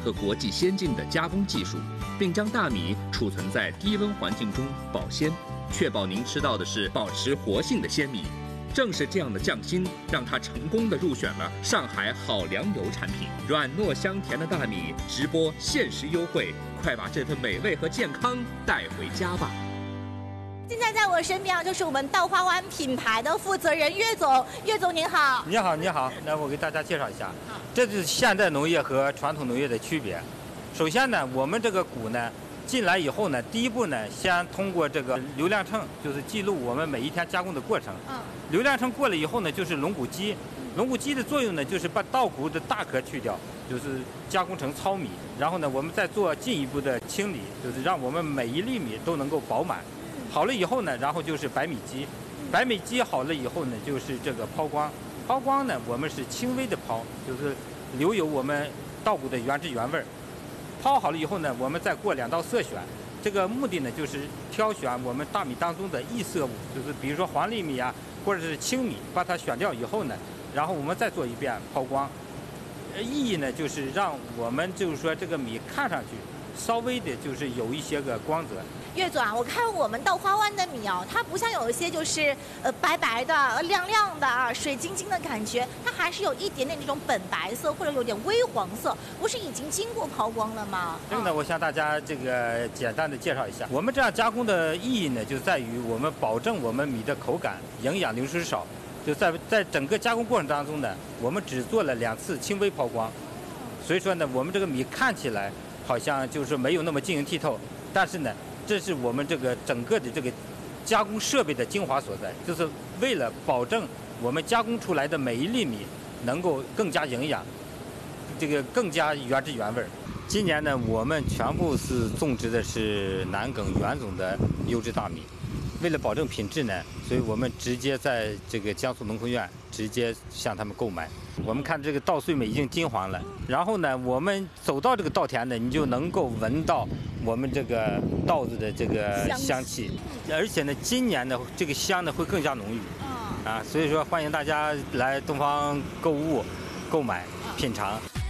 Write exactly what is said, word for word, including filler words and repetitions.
和国际先进的加工技术，并将大米储存在低温环境中保鲜，确保您吃到的是保持活性的鲜米。正是这样的匠心，让它成功地入选了上海好粮油产品。软糯香甜的大米，直播限时优惠，快把这份美味和健康带回家吧！ 现在在我身边啊，就是我们稻花湾品牌的负责人岳总。岳总您好。 你好，你好。那我给大家介绍一下，这就是现代农业和传统农业的区别。首先呢，我们这个谷呢进来以后呢，第一步呢，先通过这个流量秤，就是记录我们每一天加工的过程。嗯。流量秤过了以后呢，就是龙骨机。龙骨机的作用呢，就是把稻谷的大壳去掉，就是加工成糙米。然后呢，我们再做进一步的清理，就是让我们每一粒米都能够饱满。好了以后呢，然后就是白米机。白米机好了以后呢，就是这个抛光。抛光呢，我们是轻微的抛，就是留有我们稻谷的原汁原味儿。抛好了以后呢，我们再过两道色选，这个目的呢就是挑选我们大米当中的异色物，就是比如说黄粒米啊，或者是青米，把它选掉以后呢，然后我们再做一遍抛光。意义呢就是让我们就是说这个米看上去稍微的就是有一些个光泽。 岳总啊，我看我们稻花湾的米哦，它不像有一些就是呃白白的、亮亮的啊、水晶晶的感觉，它还是有一点点那种本白色或者有点微黄色，不是已经经过抛光了吗？ 这个呢，我向大家这个简单的介绍一下，我们这样加工的意义呢，就在于我们保证我们米的口感、营养流失少。就在在整个加工过程当中呢，我们只做了两次轻微抛光，所以说呢，我们这个米看起来好像就是没有那么晶莹剔透，但是呢，这是我们这个整个的这个加工设备的精华所在，就是为了保证我们加工出来的每一粒米能够更加营养，这个更加原汁原味。今年呢，我们全部是种植的是南埂原种的优质大米。为了保证品质呢，所以我们直接在这个江苏农科院直接向他们购买。我们看这个稻穗们已经金黄了，然后呢，我们走到这个稻田呢，你就能够闻到我们这个稻子的这个香气，而且呢，今年呢，这个香呢会更加浓郁。啊，所以说欢迎大家来东方购物、购买、品尝。